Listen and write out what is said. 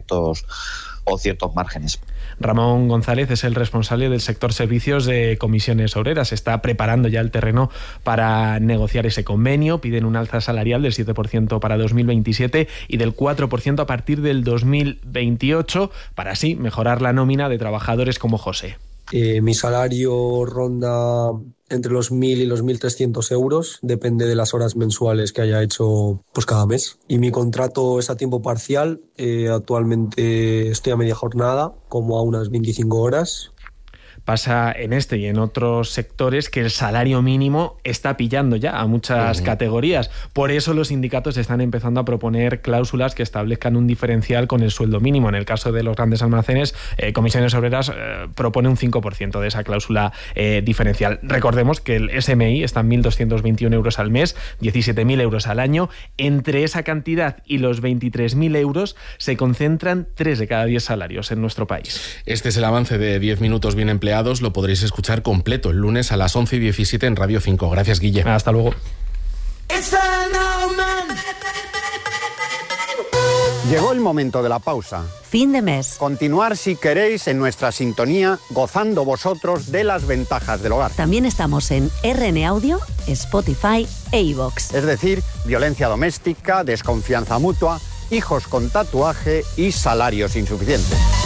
ciertos márgenes. Ramón González es el responsable del sector servicios de Comisiones Obreras. Está preparando ya el terreno para negociar ese convenio. Piden un alza salarial del 7% para 2027 y del 4% a partir del 2028 para así mejorar la nómina de trabajadores como José. Mi salario ronda entre los 1.000 y los 1.300 euros, depende de las horas mensuales que haya hecho pues cada mes. Y mi contrato es a tiempo parcial, actualmente estoy a media jornada, como a unas 25 horas. Pasa en este y en otros sectores que el salario mínimo está pillando ya a muchas categorías. Por eso los sindicatos están empezando a proponer cláusulas que establezcan un diferencial con el sueldo mínimo. En el caso de los grandes almacenes, Comisiones Obreras propone un 5% de esa cláusula diferencial. Recordemos que el SMI está en 1.221 euros al mes, 17.000 euros al año. Entre esa cantidad y los 23.000 euros se concentran 3 de cada 10 salarios en nuestro país. Este es el avance de 10 minutos bien empleados. Lo podréis escuchar completo el lunes a las 11:17 en Radio 5. Gracias, Guille. Hasta luego. Llegó el momento de la pausa. Fin de mes. Continuar, si queréis, en nuestra sintonía, gozando vosotros de las ventajas del hogar. También estamos en RN Audio, Spotify e iVoox. Es decir, violencia doméstica, desconfianza mutua, hijos con tatuaje y salarios insuficientes.